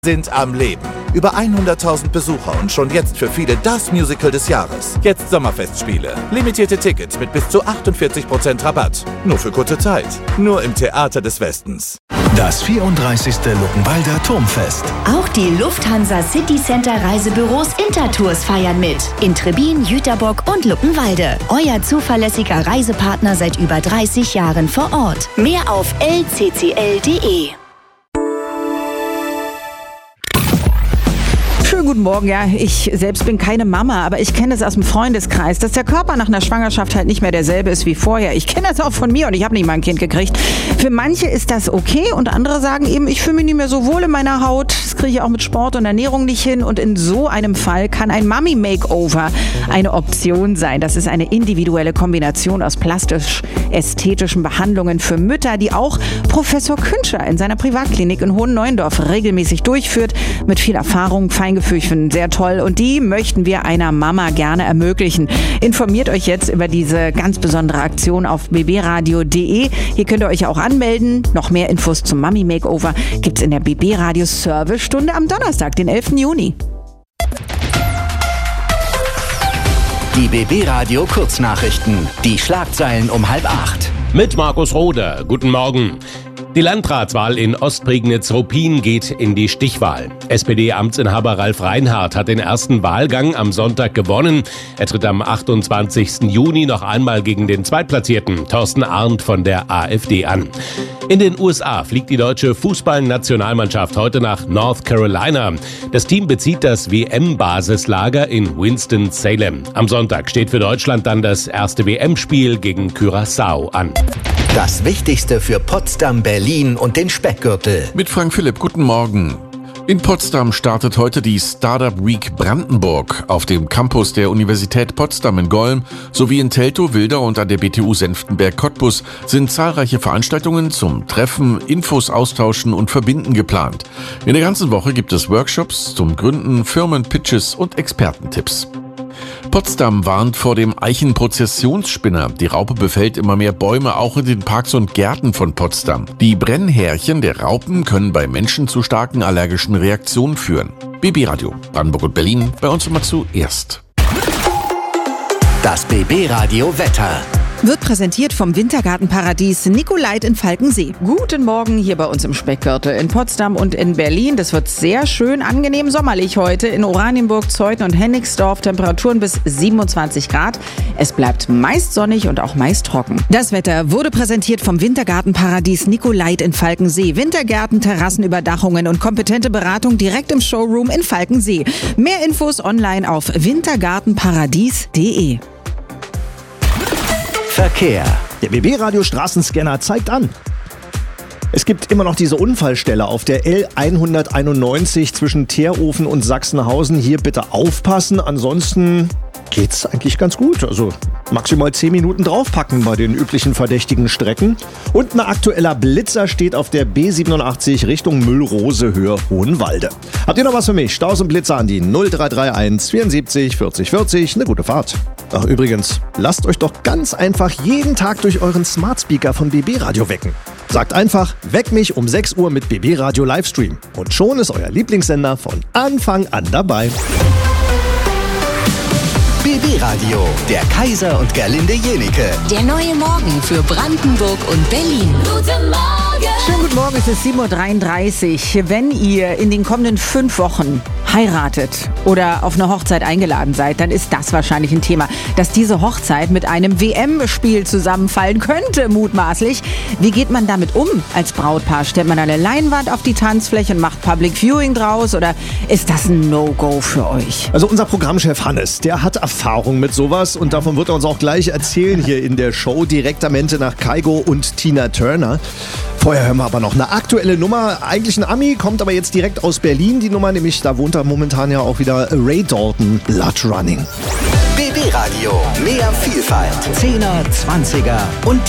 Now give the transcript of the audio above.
sind am Leben. Über 100.000 Besucher und schon jetzt für viele das Musical des Jahres. Jetzt Sommerfestspiele. Limitierte Tickets mit bis zu 48% Rabatt. Nur für kurze Zeit. Nur im Theater des Westens. Das 34. Luckenwalder Turmfest. Auch die Lufthansa City Center Reisebüros Intertours feiern mit. In Trebin, Jüterbock und Luckenwalde. Euer zuverlässiger Reisepartner seit über 30 Jahren vor Ort. Mehr auf lccl.de. Schönen guten Morgen, ja, ich selbst bin keine Mama, aber ich kenne es aus dem Freundeskreis, dass der Körper nach einer Schwangerschaft halt nicht mehr derselbe ist wie vorher. Ich kenne das auch von mir und ich habe nicht mal ein Kind gekriegt. Für manche ist das okay und andere sagen eben, ich fühle mich nicht mehr so wohl in meiner Haut, das kriege ich auch mit Sport und Ernährung nicht hin und in so einem Fall kann ein Mummy-Makeover eine Option sein. Das ist eine individuelle Kombination aus plastisch-ästhetischen Behandlungen für Mütter, die auch Professor Künscher in seiner Privatklinik in Hohenneuendorf regelmäßig durchführt, mit viel Erfahrung, Feingefühl. Ich finde sehr toll und die möchten wir einer Mama gerne ermöglichen. Informiert euch jetzt über diese ganz besondere Aktion auf bbradio.de. Hier könnt ihr euch auch anmelden. Noch mehr Infos zum Mummy Makeover gibt's in der BB Radio Service-Stunde am Donnerstag, den 11. Juni. Die BB Radio Kurznachrichten. Die Schlagzeilen um 7:30. Mit Markus Roder. Guten Morgen. Die Landratswahl in Ostprignitz-Ruppin geht in die Stichwahl. SPD-Amtsinhaber Ralf Reinhardt hat den ersten Wahlgang am Sonntag gewonnen. Er tritt am 28. Juni noch einmal gegen den Zweitplatzierten Thorsten Arndt von der AfD an. In den USA fliegt die deutsche Fußballnationalmannschaft heute nach North Carolina. Das Team bezieht das WM-Basislager in Winston-Salem. Am Sonntag steht für Deutschland dann das erste WM-Spiel gegen Curaçao an. Das Wichtigste für Potsdam, Berlin und den Speckgürtel. Mit Frank Philipp, guten Morgen. In Potsdam startet heute die Startup Week Brandenburg auf dem Campus der Universität Potsdam in Golm sowie in Teltow, Wildau und an der BTU Senftenberg-Cottbus sind zahlreiche Veranstaltungen zum Treffen, Infos austauschen und verbinden geplant. In der ganzen Woche gibt es Workshops zum Gründen, Firmenpitches und Expertentipps. Potsdam warnt vor dem Eichenprozessionsspinner. Die Raupe befällt immer mehr Bäume, auch in den Parks und Gärten von Potsdam. Die Brennhärchen der Raupen können bei Menschen zu starken allergischen Reaktionen führen. BB Radio, Brandenburg und Berlin, bei uns immer zuerst. Das BB Radio Wetter. Wird präsentiert vom Wintergartenparadies Nicolait in Falkensee. Guten Morgen hier bei uns im Speckgürtel in Potsdam und in Berlin. Das wird sehr schön angenehm sommerlich heute. In Oranienburg, Zeuthen und Hennigsdorf Temperaturen bis 27 Grad. Es bleibt meist sonnig und auch meist trocken. Das Wetter wurde präsentiert vom Wintergartenparadies Nicolait in Falkensee. Wintergärten, Terrassenüberdachungen und kompetente Beratung direkt im Showroom in Falkensee. Mehr Infos online auf wintergartenparadies.de. Verkehr. Der BB-Radio Straßenscanner zeigt an. Es gibt immer noch diese Unfallstelle auf der L191 zwischen Teerofen und Sachsenhausen. Hier bitte aufpassen, ansonsten geht's eigentlich ganz gut. Also maximal 10 Minuten draufpacken bei den üblichen verdächtigen Strecken. Und ein aktueller Blitzer steht auf der B87 Richtung Müllrose, Höhe Hohenwalde. Habt ihr noch was für mich? Staus und Blitzer an die 0331 74 40 40. Eine gute Fahrt. Ach übrigens, lasst euch doch ganz einfach jeden Tag durch euren Smart Speaker von BB Radio wecken. Sagt einfach, weck mich um 6 Uhr mit BB Radio Livestream. Und schon ist euer Lieblingssender von Anfang an dabei. BB Radio, der Kaiser und Gerlinde Jenike. Der neue Morgen für Brandenburg und Berlin. Guten Morgen! Schönen guten Morgen, es ist 7.33 Uhr. Wenn ihr in den kommenden 5 Wochen heiratet oder auf eine Hochzeit eingeladen seid, dann ist das wahrscheinlich ein Thema, dass diese Hochzeit mit einem WM-Spiel zusammenfallen könnte, mutmaßlich. Wie geht man damit um als Brautpaar? Stellt man eine Leinwand auf die Tanzfläche und macht Public Viewing draus oder ist das ein No-Go für euch? Also unser Programmchef Hannes, der hat Erfahrung mit sowas und davon wird er uns auch gleich erzählen hier in der Show. Direktamente nach Kygo und Tina Turner. Vorher hören wir aber noch eine aktuelle Nummer. Eigentlich ein Ami, kommt aber jetzt direkt aus Berlin. Die Nummer, nämlich da wohnt er momentan ja auch wieder Ray Dalton, Blood Running. BB Radio, mehr Vielfalt. 10er, 20er und